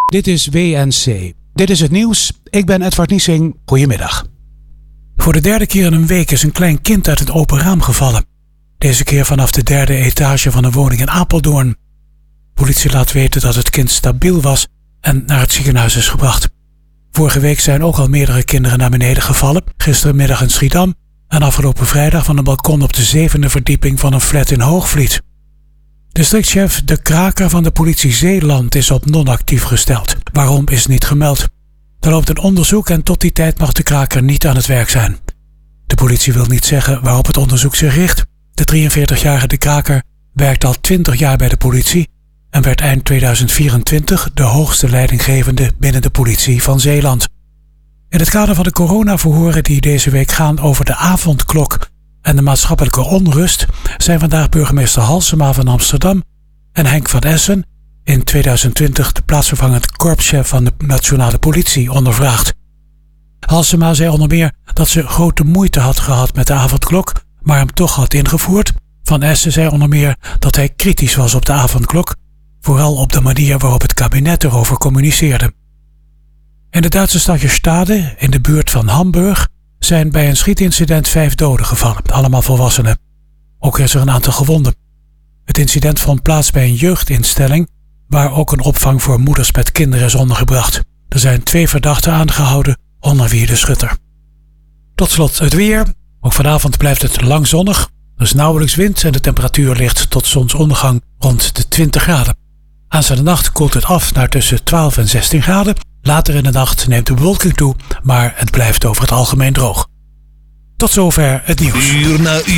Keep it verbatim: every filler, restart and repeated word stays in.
Dit is W N C. Dit is het nieuws. Ik ben Edward Niesing. Goedemiddag. Voor de derde keer in een week is een klein kind uit het open raam gevallen. Deze keer vanaf de derde etage van een woning in Apeldoorn. Politie laat weten dat het kind stabiel was en naar het ziekenhuis is gebracht. Vorige week zijn ook al meerdere kinderen naar beneden gevallen. Gisterenmiddag in Schiedam en afgelopen vrijdag van een balkon op de zevende verdieping van een flat in Hoogvliet. Districtchef De Kraker van de politie Zeeland is op non-actief gesteld. Waarom is niet gemeld? Er loopt een onderzoek en tot die tijd mag De Kraker niet aan het werk zijn. De politie wil niet zeggen waarop het onderzoek zich richt. De drieënveertigjarige De Kraker werkt al twintig jaar bij de politie en werd eind tweeduizend vierentwintig de hoogste leidinggevende binnen de politie van Zeeland. In het kader van de coronaverhoren die deze week gaan over de avondklok en de maatschappelijke onrust zijn vandaag burgemeester Halsema van Amsterdam en Henk van Essen, in tweeduizend twintig de plaatsvervangend korpschef van de nationale politie, ondervraagd. Halsema zei onder meer dat ze grote moeite had gehad met de avondklok, maar hem toch had ingevoerd. Van Essen zei onder meer dat hij kritisch was op de avondklok, vooral op de manier waarop het kabinet erover communiceerde. In het Duitse stadje Stade, in de buurt van Hamburg, zijn bij een schietincident vijf doden gevallen, allemaal volwassenen. Ook is er een aantal gewonden. Het incident vond plaats bij een jeugdinstelling, waar ook een opvang voor moeders met kinderen is ondergebracht. Er zijn twee verdachten aangehouden, onder wie de schutter. Tot slot het weer. Ook vanavond blijft het lang zonnig. Er is nauwelijks wind en de temperatuur ligt tot zonsondergang rond de twintig graden. Aanstaande nacht koelt het af naar tussen twaalf en zestien graden. Later in de nacht neemt de bewolking toe, maar het blijft over het algemeen droog. Tot zover het nieuws. Uur na uur.